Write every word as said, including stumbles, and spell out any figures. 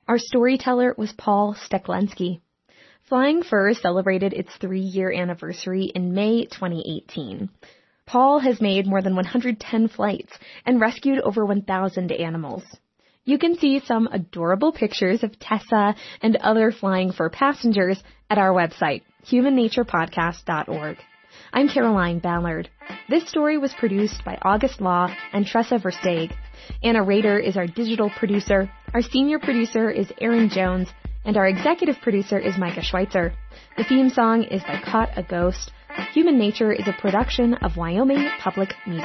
Our storyteller was Paul Steklensky. Flying Fur celebrated its three-year anniversary in May twenty eighteen. Paul has made more than one hundred ten flights and rescued over one thousand animals. You can see some adorable pictures of Tessa and other Flying Fur passengers at our website, human nature podcast dot org. I'm Caroline Ballard. This story was produced by August Law and Tressa Versteeg. Anna Rader is our digital producer. Our senior producer is Aaron Jones. And our executive producer is Micah Schweitzer. The theme song is by Caught a Ghost. Human Nature is a production of Wyoming Public Media.